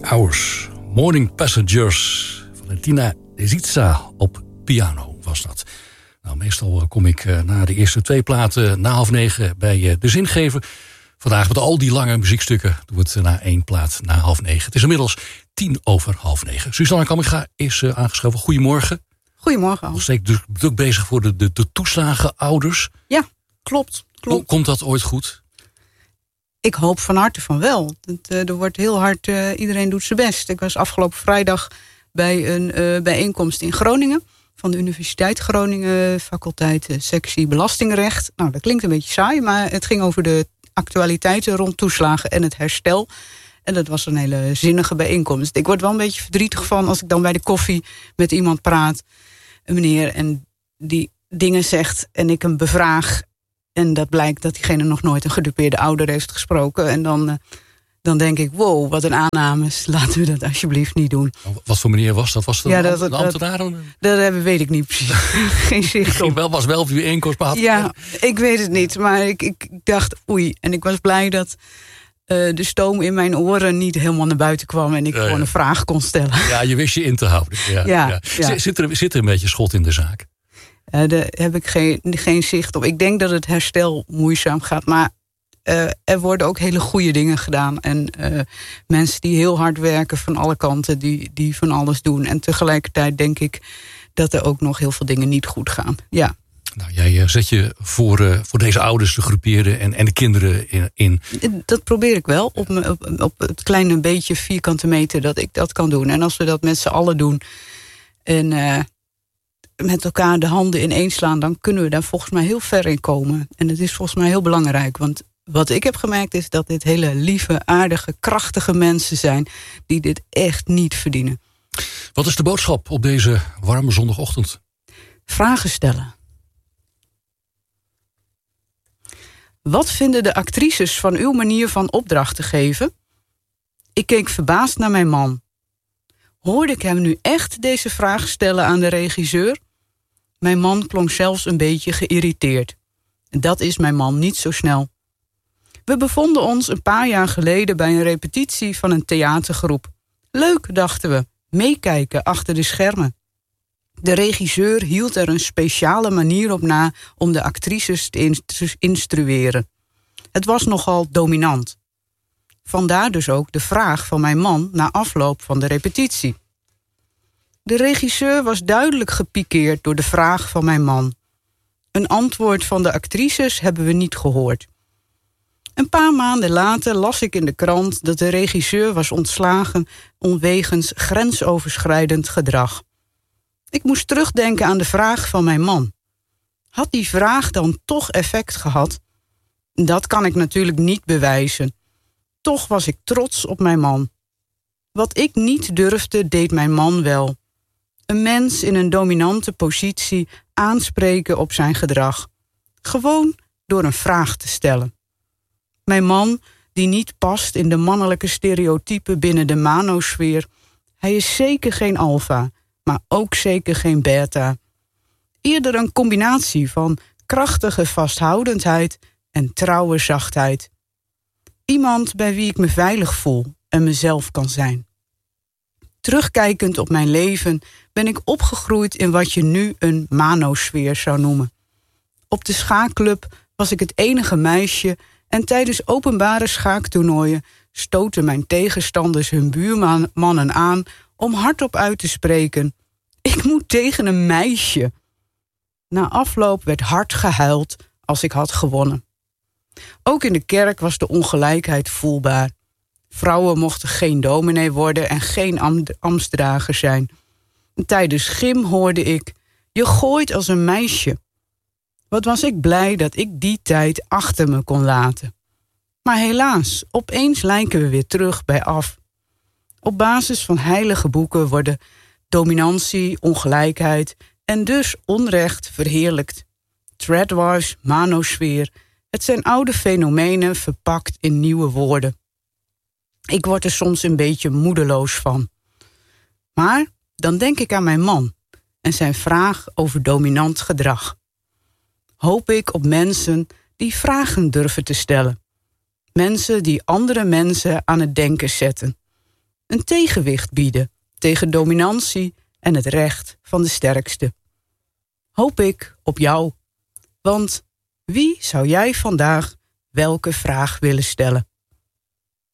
Hours, Morning Passengers. Valentina Zitza op piano was dat. Nou, meestal kom ik na de eerste 2 platen na 8:30 bij de zingever. Vandaag met al die lange muziekstukken doen we het na 1 plaat na 8:30. Het is inmiddels 8:10. Suzanne Kamminga is aangeschoven. Goedemorgen. Goedemorgen. Nog steeds druk bezig voor de toeslagenouders. Ja, klopt. Komt dat ooit goed? Ik hoop van harte van wel. Er wordt heel hard, iedereen doet zijn best. Ik was afgelopen vrijdag bij een bijeenkomst in Groningen. Van de Universiteit Groningen, faculteit sectie Belastingrecht. Nou, dat klinkt een beetje saai, maar het ging over de actualiteiten rond toeslagen en het herstel. En dat was een hele zinnige bijeenkomst. Ik word wel een beetje verdrietig van als ik dan bij de koffie met iemand praat. Een meneer en die dingen zegt en ik hem bevraag. En dat blijkt dat diegene nog nooit een gedupeerde ouder heeft gesproken. En dan denk ik, wow, wat een aannames. Laten we dat alsjeblieft niet doen. Wat voor meneer was dat? Was dat een ambtenaar? Dat weet ik niet precies. Geen zicht op. Was wel op uw inkomst behaald. Ja, ik weet het niet. Maar ik dacht, oei. En ik was blij dat de stoom in mijn oren niet helemaal naar buiten kwam. En ik gewoon een vraag kon stellen. Ja, je wist je in te houden. Ja. Zit er een beetje schot in de zaak? Daar heb ik geen zicht op. Ik denk dat het herstel moeizaam gaat. Maar er worden ook hele goede dingen gedaan. En mensen die heel hard werken van alle kanten, die van alles doen. En tegelijkertijd denk ik dat er ook nog heel veel dingen niet goed gaan. Ja. Nou, jij zet je voor deze ouders te groeperen en de kinderen in. Dat probeer ik wel. Op het kleine beetje vierkante meter dat ik dat kan doen. En als we dat met z'n allen doen en met elkaar de handen ineen slaan, dan kunnen we daar volgens mij heel ver in komen. En het is volgens mij heel belangrijk. Want wat ik heb gemerkt is dat dit hele lieve, aardige, krachtige mensen zijn die dit echt niet verdienen. Wat is de boodschap op deze warme zondagochtend? Vragen stellen. Wat vinden de actrices van uw manier van opdrachten geven? Ik keek verbaasd naar mijn man. Hoorde ik hem nu echt deze vraag stellen aan de regisseur? Mijn man klonk zelfs een beetje geïrriteerd. Dat is mijn man niet zo snel. We bevonden ons een paar jaar geleden bij een repetitie van een theatergroep. Leuk, dachten we, meekijken achter de schermen. De regisseur hield er een speciale manier op na om de actrices te instrueren. Het was nogal dominant. Vandaar dus ook de vraag van mijn man na afloop van de repetitie. De regisseur was duidelijk gepikeerd door de vraag van mijn man. Een antwoord van de actrices hebben we niet gehoord. Een paar maanden later las ik in de krant dat de regisseur was ontslagen wegens grensoverschrijdend gedrag. Ik moest terugdenken aan de vraag van mijn man. Had die vraag dan toch effect gehad? Dat kan ik natuurlijk niet bewijzen. Toch was ik trots op mijn man. Wat ik niet durfde, deed mijn man wel. Een mens in een dominante positie aanspreken op zijn gedrag. Gewoon door een vraag te stellen. Mijn man, die niet past in de mannelijke stereotypen binnen de manosfeer, hij is zeker geen alfa, maar ook zeker geen beta. Eerder een combinatie van krachtige vasthoudendheid en trouwe zachtheid. Iemand bij wie ik me veilig voel en mezelf kan zijn. Terugkijkend op mijn leven ben ik opgegroeid in wat je nu een manosfeer zou noemen. Op de schaakclub was ik het enige meisje en tijdens openbare schaaktoernooien stoten mijn tegenstanders hun buurmannen aan om hardop uit te spreken: ik moet tegen een meisje. Na afloop werd hard gehuild als ik had gewonnen. Ook in de kerk was de ongelijkheid voelbaar. Vrouwen mochten geen dominee worden en geen ambtsdrager zijn. Tijdens gym hoorde ik: je gooit als een meisje. Wat was ik blij dat ik die tijd achter me kon laten. Maar helaas, opeens lijken we weer terug bij af. Op basis van heilige boeken worden dominantie, ongelijkheid en dus onrecht verheerlijkt. Tradwives, manosfeer, het zijn oude fenomenen verpakt in nieuwe woorden. Ik word er soms een beetje moedeloos van. Maar dan denk ik aan mijn man en zijn vraag over dominant gedrag. Hoop ik op mensen die vragen durven te stellen. Mensen die andere mensen aan het denken zetten. een tegenwicht bieden tegen dominantie en het recht van de sterkste. Hoop ik op jou, want wie zou jij vandaag welke vraag willen stellen?